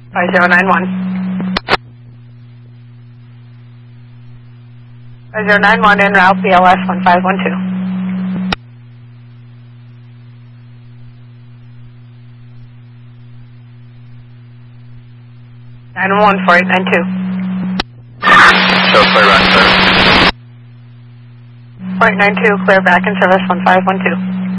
5091. 5091 en route, BLS 1512. 911 4892. Show clear back, sir. 4892, clear back in service 1512.